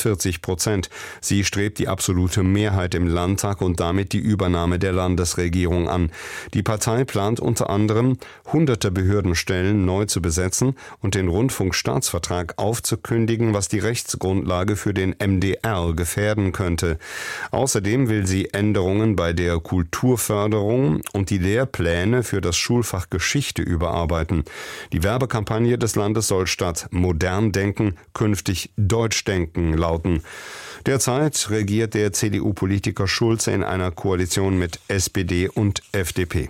40%. Sie strebt die absolute Mehrheit im Landtag und damit die Übernahme der Landesregierung an. Die Partei plant unter anderem, hunderte Behördenstellen neu zu besetzen und den Rundfunkstaatsvertrag aufzukündigen, was die Rechtsgrundlage für den MDR gefährden könnte. Außerdem will sie Änderungen bei der Kulturförderung und die Lehrpläne für das Schulfach Geschichte überarbeiten. Die Werbekampagne des Landes soll statt modern denken künftig deutsch denken lauten. Derzeit regiert der CDU-Politiker Schulze in einer Koalition mit SPD und FDP.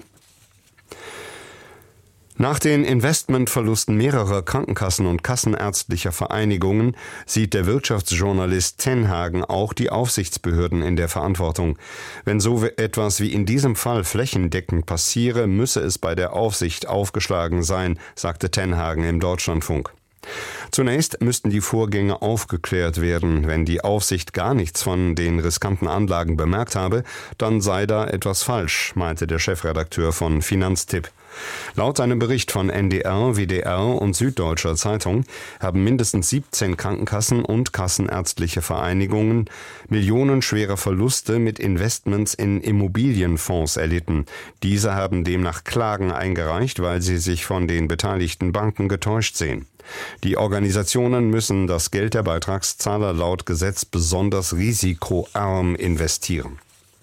Nach den Investmentverlusten mehrerer Krankenkassen und kassenärztlicher Vereinigungen sieht der Wirtschaftsjournalist Tenhagen auch die Aufsichtsbehörden in der Verantwortung. Wenn so etwas wie in diesem Fall flächendeckend passiere, müsse es bei der Aufsicht aufgeschlagen sein, sagte Tenhagen im Deutschlandfunk. Zunächst müssten die Vorgänge aufgeklärt werden. Wenn die Aufsicht gar nichts von den riskanten Anlagen bemerkt habe, dann sei da etwas falsch, meinte der Chefredakteur von Finanztipp. Laut einem Bericht von NDR, WDR und Süddeutscher Zeitung haben mindestens 17 Krankenkassen und kassenärztliche Vereinigungen millionenschwere Verluste mit Investments in Immobilienfonds erlitten. Diese haben demnach Klagen eingereicht, weil sie sich von den beteiligten Banken getäuscht sehen. Die Organisationen müssen das Geld der Beitragszahler laut Gesetz besonders risikoarm investieren.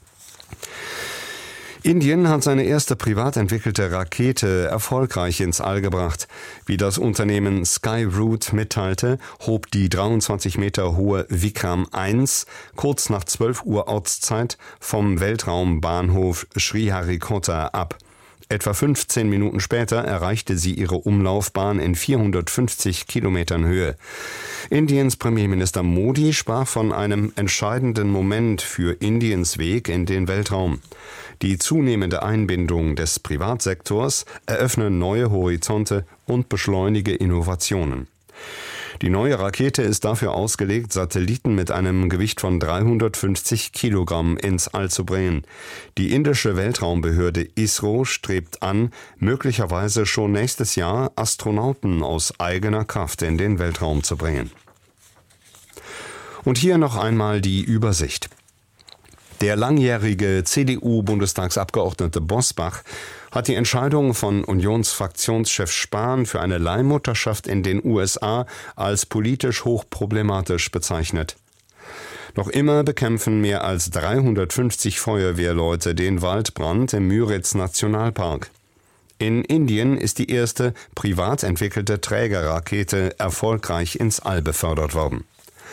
Indien hat seine erste privat entwickelte Rakete erfolgreich ins All gebracht. Wie das Unternehmen Skyroot mitteilte, hob die 23 Meter hohe Vikram 1 kurz nach 12 Uhr Ortszeit vom Weltraumbahnhof Sriharikota ab. Etwa 15 Minuten später erreichte sie ihre Umlaufbahn in 450 Kilometern Höhe. Indiens Premierminister Modi sprach von einem entscheidenden Moment für Indiens Weg in den Weltraum. Die zunehmende Einbindung des Privatsektors eröffne neue Horizonte und beschleunige Innovationen. Die neue Rakete ist dafür ausgelegt, Satelliten mit einem Gewicht von 350 Kilogramm ins All zu bringen. Die indische Weltraumbehörde ISRO strebt an, möglicherweise schon nächstes Jahr Astronauten aus eigener Kraft in den Weltraum zu bringen. Und hier noch einmal die Übersicht. Der langjährige CDU-Bundestagsabgeordnete Bosbach hat die Entscheidung von Unionsfraktionschef Spahn für eine Leihmutterschaft in den USA als politisch hochproblematisch bezeichnet. Noch immer bekämpfen mehr als 350 Feuerwehrleute den Waldbrand im Müritz-Nationalpark. In Indien ist die erste privat entwickelte Trägerrakete erfolgreich ins All befördert worden.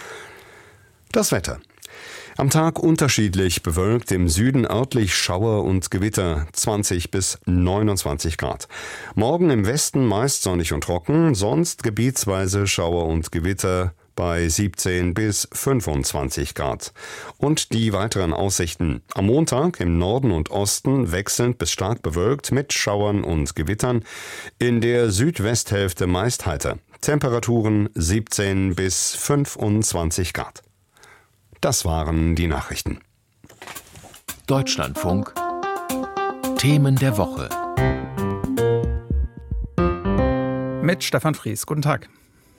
Das Wetter. Am Tag unterschiedlich bewölkt, im Süden örtlich Schauer und Gewitter, 20 bis 29 Grad. Morgen im Westen meist sonnig und trocken, sonst gebietsweise Schauer und Gewitter bei 17 bis 25 Grad. Und die weiteren Aussichten. Am Montag im Norden und Osten wechselnd bis stark bewölkt mit Schauern und Gewittern. In der Südwesthälfte meist heiter. Temperaturen 17 bis 25 Grad. Das waren die Nachrichten. Deutschlandfunk. Themen der Woche. Mit Stefan Fries. Guten Tag.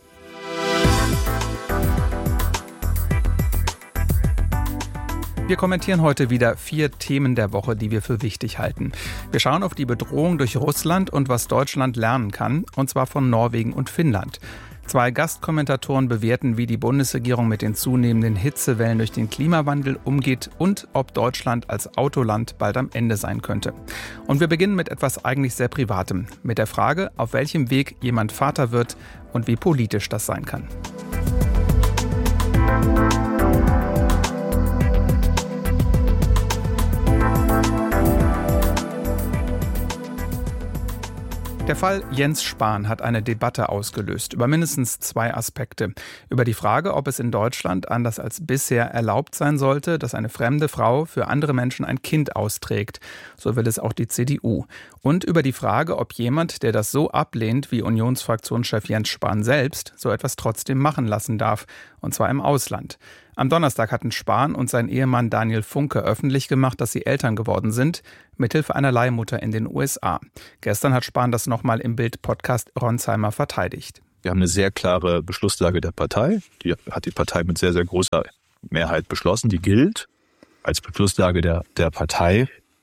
Wir kommentieren heute wieder 4 Themen der Woche, die wir für wichtig halten. Wir schauen auf die Bedrohung durch Russland und was Deutschland lernen kann, und zwar von Norwegen und Finnland. 2 Gastkommentatoren bewerten, wie die Bundesregierung mit den zunehmenden Hitzewellen durch den Klimawandel umgeht und ob Deutschland als Autoland bald am Ende sein könnte. Und wir beginnen mit etwas eigentlich sehr Privatem, mit der Frage, auf welchem Weg jemand Vater wird und wie politisch das sein kann. Der Fall Jens Spahn hat eine Debatte ausgelöst über mindestens 2 Aspekte. Über die Frage, ob es in Deutschland anders als bisher erlaubt sein sollte, dass eine fremde Frau für andere Menschen ein Kind austrägt. So will es auch die CDU. Und über die Frage, ob jemand, der das so ablehnt wie Unionsfraktionschef Jens Spahn selbst, so etwas trotzdem machen lassen darf. Und zwar im Ausland. Am Donnerstag hatten Spahn und sein Ehemann Daniel Funke öffentlich gemacht, dass sie Eltern geworden sind, mithilfe einer Leihmutter in den USA. Gestern hat Spahn das nochmal im Bild-Podcast Ronsheimer verteidigt. Wir haben eine sehr klare Beschlusslage der Partei. Die hat die Partei mit sehr, sehr großer Mehrheit beschlossen. Die gilt als Beschlusslage der Partei.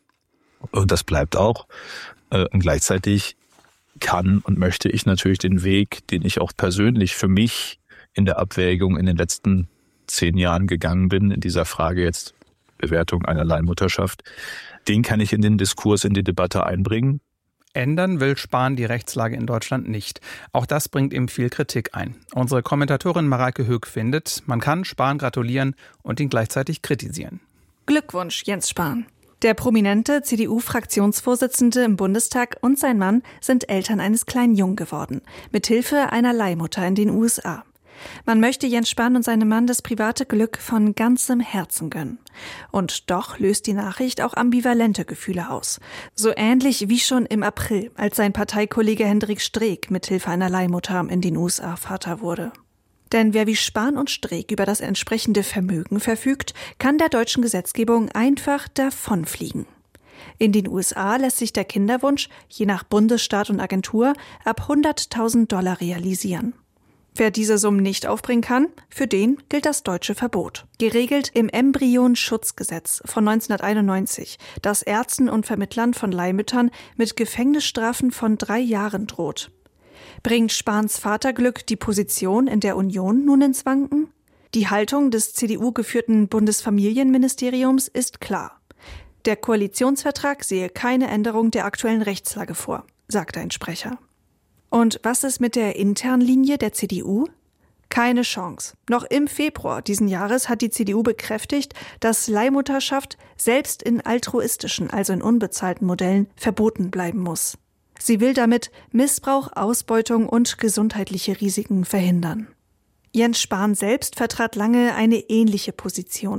Und das bleibt auch. Und gleichzeitig kann und möchte ich natürlich den Weg, den ich auch persönlich für mich in der Abwägung in den letzten 10 Jahren gegangen bin, in dieser Frage jetzt Bewertung einer Leihmutterschaft, den kann ich in den Diskurs, in die Debatte einbringen. Ändern will Spahn die Rechtslage in Deutschland nicht. Auch das bringt ihm viel Kritik ein. Unsere Kommentatorin Mareike Höck findet, man kann Spahn gratulieren und ihn gleichzeitig kritisieren. Glückwunsch, Jens Spahn. Der prominente CDU-Fraktionsvorsitzende im Bundestag und sein Mann sind Eltern eines kleinen Jungen geworden, mithilfe einer Leihmutter in den USA. Man möchte Jens Spahn und seinem Mann das private Glück von ganzem Herzen gönnen. Und doch löst die Nachricht auch ambivalente Gefühle aus. So ähnlich wie schon im April, als sein Parteikollege Hendrik Streeck mithilfe einer Leihmutter in den USA Vater wurde. Denn wer wie Spahn und Streeck über das entsprechende Vermögen verfügt, kann der deutschen Gesetzgebung einfach davonfliegen. In den USA lässt sich der Kinderwunsch, je nach Bundesstaat und Agentur, ab $100.000 realisieren. Wer diese Summen nicht aufbringen kann, für den gilt das deutsche Verbot. Geregelt im Embryonschutzgesetz von 1991, das Ärzten und Vermittlern von Leihmüttern mit Gefängnisstrafen von 3 Jahren droht. Bringt Spahns Vaterglück die Position in der Union nun ins Wanken? Die Haltung des CDU-geführten Bundesfamilienministeriums ist klar. Der Koalitionsvertrag sehe keine Änderung der aktuellen Rechtslage vor, sagte ein Sprecher. Und was ist mit der internen Linie der CDU? Keine Chance. Noch im Februar diesen Jahres hat die CDU bekräftigt, dass Leihmutterschaft selbst in altruistischen, also in unbezahlten Modellen, verboten bleiben muss. Sie will damit Missbrauch, Ausbeutung und gesundheitliche Risiken verhindern. Jens Spahn selbst vertrat lange eine ähnliche Position.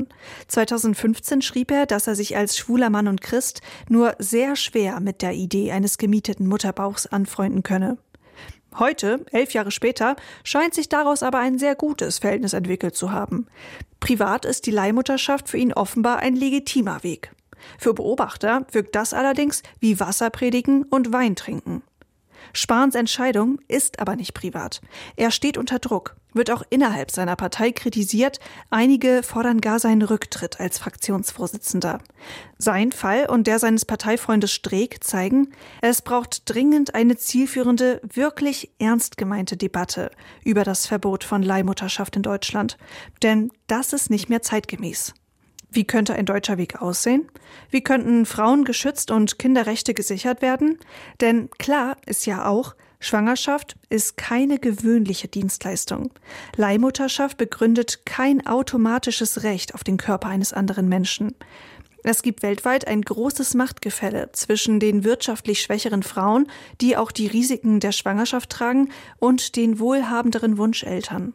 2015 schrieb er, dass er sich als schwuler Mann und Christ nur sehr schwer mit der Idee eines gemieteten Mutterbauchs anfreunden könne. Heute, 11 Jahre später, scheint sich daraus aber ein sehr gutes Verhältnis entwickelt zu haben. Privat ist die Leihmutterschaft für ihn offenbar ein legitimer Weg. Für Beobachter wirkt das allerdings wie Wasserpredigen und Wein trinken. Spahns Entscheidung ist aber nicht privat. Er steht unter Druck, wird auch innerhalb seiner Partei kritisiert. Einige fordern gar seinen Rücktritt als Fraktionsvorsitzender. Sein Fall und der seines Parteifreundes Streeck zeigen, es braucht dringend eine zielführende, wirklich ernst gemeinte Debatte über das Verbot von Leihmutterschaft in Deutschland. Denn das ist nicht mehr zeitgemäß. Wie könnte ein deutscher Weg aussehen? Wie könnten Frauen geschützt und Kinderrechte gesichert werden? Denn klar ist ja auch, Schwangerschaft ist keine gewöhnliche Dienstleistung. Leihmutterschaft begründet kein automatisches Recht auf den Körper eines anderen Menschen. Es gibt weltweit ein großes Machtgefälle zwischen den wirtschaftlich schwächeren Frauen, die auch die Risiken der Schwangerschaft tragen, und den wohlhabenderen Wunscheltern.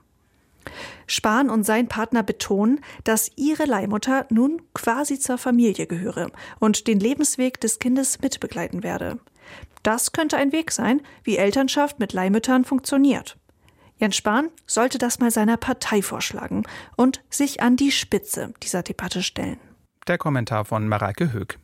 Spahn und sein Partner betonen, dass ihre Leihmutter nun quasi zur Familie gehöre und den Lebensweg des Kindes mitbegleiten werde. Das könnte ein Weg sein, wie Elternschaft mit Leihmüttern funktioniert. Jens Spahn sollte das mal seiner Partei vorschlagen und sich an die Spitze dieser Debatte stellen. Der Kommentar von Mareike Höck.